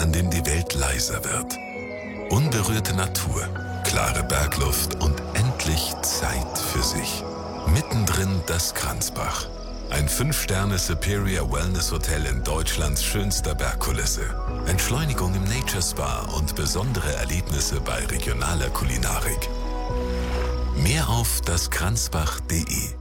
an dem die Welt leiser wird. Unberührte Natur, klare Bergluft und endlich Zeit für sich. Mittendrin das Kranzbach. Ein 5-Sterne Superior Wellness Hotel in Deutschlands schönster Bergkulisse. Entschleunigung im Nature Spa und besondere Erlebnisse bei regionaler Kulinarik. Mehr auf daskranzbach.de.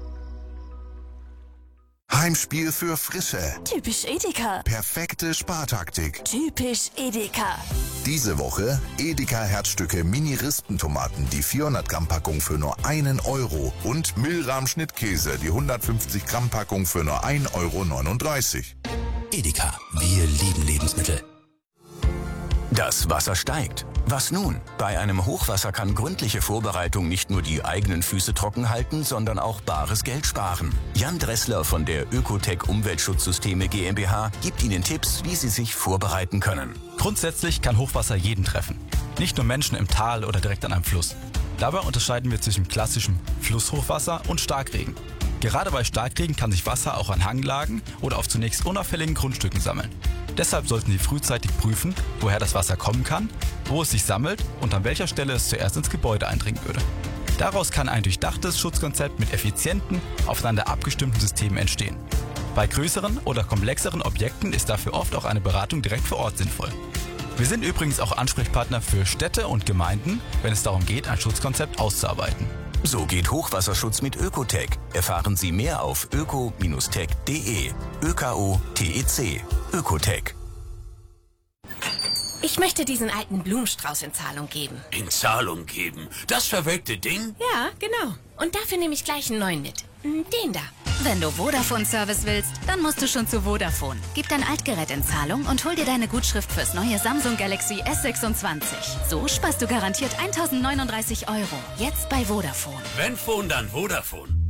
Heimspiel für Frische. Typisch Edeka. Perfekte Spartaktik. Typisch Edeka. Diese Woche Edeka Herzstücke Mini-Rispentomaten, die 400 Gramm Packung für nur 1 Euro und Milram Schnittkäse, die 150 Gramm Packung für nur 1,39 Euro. Edeka, wir lieben Lebensmittel. Das Wasser steigt. Was nun? Bei einem Hochwasser kann gründliche Vorbereitung nicht nur die eigenen Füße trocken halten, sondern auch bares Geld sparen. Jan Dressler von der Ökotech Umweltschutzsysteme GmbH gibt Ihnen Tipps, wie Sie sich vorbereiten können. Grundsätzlich kann Hochwasser jeden treffen. Nicht nur Menschen im Tal oder direkt an einem Fluss. Dabei unterscheiden wir zwischen klassischem Flusshochwasser und Starkregen. Gerade bei Starkregen kann sich Wasser auch an Hanglagen oder auf zunächst unauffälligen Grundstücken sammeln. Deshalb sollten Sie frühzeitig prüfen, woher das Wasser kommen kann, wo es sich sammelt und an welcher Stelle es zuerst ins Gebäude eindringen würde. Daraus kann ein durchdachtes Schutzkonzept mit effizienten, aufeinander abgestimmten Systemen entstehen. Bei größeren oder komplexeren Objekten ist dafür oft auch eine Beratung direkt vor Ort sinnvoll. Wir sind übrigens auch Ansprechpartner für Städte und Gemeinden, wenn es darum geht, ein Schutzkonzept auszuarbeiten. So geht Hochwasserschutz mit Ökotech. Erfahren Sie mehr auf öko-tech.de. ÖKO-TEC. Ökotech. Ich möchte diesen alten Blumenstrauß in Zahlung geben. In Zahlung geben? Das verwelkte Ding? Ja, genau. Und dafür nehme ich gleich einen neuen mit. Den da. Wenn du Vodafone-Service willst, dann musst du schon zu Vodafone. Gib dein Altgerät in Zahlung und hol dir deine Gutschrift fürs neue Samsung Galaxy S26. So sparst du garantiert 1.039 €. Jetzt bei Vodafone. Wenn Phone, dann Vodafone.